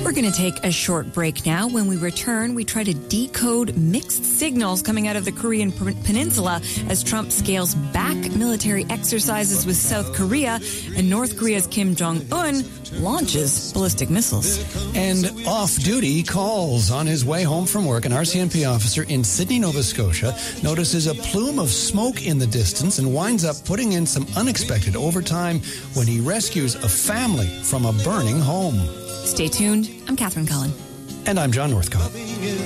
We're going to take a short break now. When we return, we try to decode mixed signals coming out of the Korean Peninsula as Trump scales back military exercises with South Korea and North Korea's Kim Jong-un launches ballistic missiles. And off-duty calls. On his way home from work, an RCMP officer in Sydney, Nova Scotia notices a plume of smoke in the distance and winds up putting in some unexpected overtime when he rescues a family from a burning home. Stay tuned. I'm Catherine Cullen. And I'm John Northcott.